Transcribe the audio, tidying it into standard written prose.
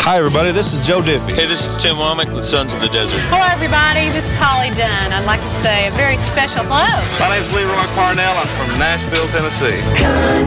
Hi, everybody. This is Joe Diffie. Hey, this is Tim Womack with Sons of the Desert. Hello, everybody. This is Holly Dunn. I'd like to say a very special hello. My name's Leroy Parnell. I'm from Nashville, Tennessee.